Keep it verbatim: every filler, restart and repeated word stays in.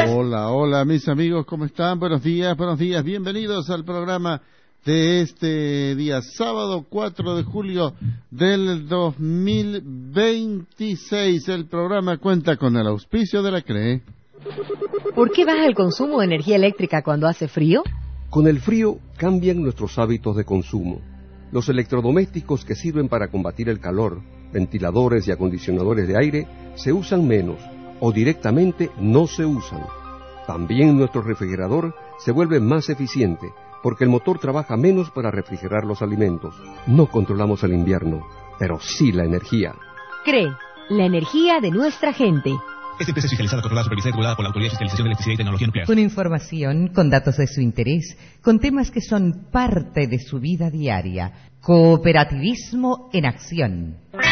Hola, hola mis amigos, ¿cómo están? Buenos días, buenos días, bienvenidos al programa de este día sábado cuatro de julio del dos mil veintiséis. El programa cuenta con el auspicio de la C R E. ¿Por qué baja el consumo de energía eléctrica cuando hace frío? Con el frío cambian nuestros hábitos de consumo. Los electrodomésticos que sirven para combatir el calor, ventiladores y acondicionadores de aire, se usan menos o directamente no se usan. También nuestro refrigerador se vuelve más eficiente porque el motor trabaja menos para refrigerar los alimentos. No controlamos el invierno, pero sí la energía. C R E, la energía de nuestra gente. Esta empresa es fiscalizada, controlada, supervisada y regulada por la Autoridad de Fiscalización de Electricidad y Tecnología Nuclear. Con información, con datos de su interés, con temas que son parte de su vida diaria. Cooperativismo en acción.